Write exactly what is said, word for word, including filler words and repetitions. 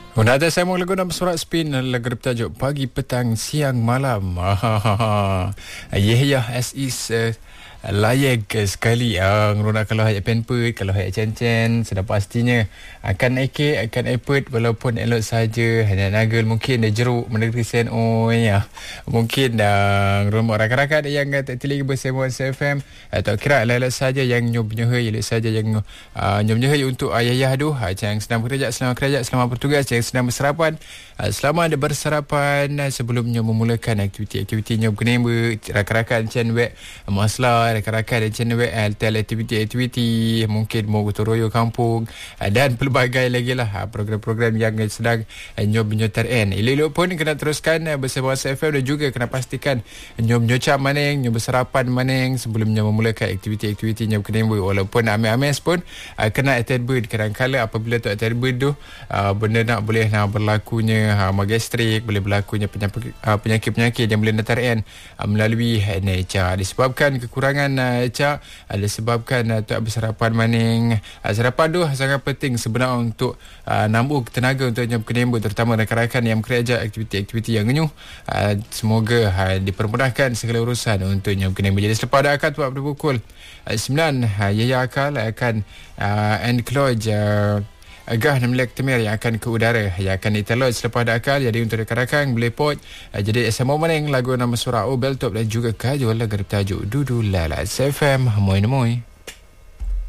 Una ada saya mau lagu nama surat spin lagu bertajuk Pagi Petang Siang Malam. Ya ya as is uh, layak sekali ang uh, kalau hayat penput, kalau hayat cen-cen sudah pastinya akan eke akan eput walaupun elok saja hanya nagel mungkin dah jeruk menegeri sen oh ya mungkin dah rumah rakan-rakan yang tak telinga bersama C F M atau kira elok saja yang nyob-nyohai elok saja yang uh, nyob-nyohai untuk ayah-ayah tu yang sedang bekerja, selamat bekerja, selamat bertugas, yang sedang bersarapan, uh, selamat bersarapan uh, sebelumnya memulakan aktiviti-aktivitinya berkenaan rakan-rakan cen wek masalah rakan-rakan cen wek tel aktiviti-aktiviti mungkin mau gotong royong kampung uh, dan pelbagai lagi lah uh, program-program yang sedang uh, nyob-nyotar en. Elok-elok pun kena teruskan uh, bersama C F M dan juga kena pastikan nyob-nyocap maning, nyob bersarapan maning sebelumnya memulakan aktiviti-aktivitinya berkenaan walaupun ames-ames pun uh, kena attend bird kadang-kadang apabila tu attend bird tu uh, benda nak boleh nak berlakunya uh, magastrik, boleh berlakunya penyakit, uh, penyakit-penyakit yang boleh datang uh, melalui uh, nature disebabkan kekurangan uh, cak uh, disebabkan uh, tak bersarapan maning uh, sarapan tu sangat penting sebenarnya untuk uh, nambah tenaga untuk penyembuh terutama rakan-rakan yang bekerja aktiviti-aktiviti yang genyuh uh, semoga uh, dipermudahkan segala urusan untuk penyembuh. Jadi selepas dah akal pada pukul uh, sembilan uh, Yaya Akal akan uh, enclose uh, Agah enam lek temer yang akan ke udara yang akan diteloj selepas ada akal. Jadi untuk rakan-rakan boleh pot uh, jadi S M O maning lagu nama surah O Beltop dan juga kajol lagu bertajuk Dudu Lala. C F M Moy Moy.